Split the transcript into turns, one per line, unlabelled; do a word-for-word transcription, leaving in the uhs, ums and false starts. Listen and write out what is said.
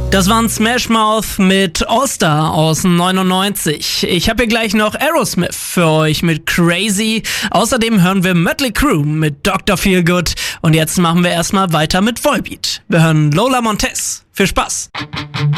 Das waren Smash Mouth mit All-Star aus neunundneunzig. Ich habe hier gleich noch Aerosmith für euch mit Crazy. Außerdem hören wir Mötley Crüe mit Doktor Feelgood. Und jetzt machen wir erstmal weiter mit Volbeat. Wir hören Lola Montez. Viel Spaß!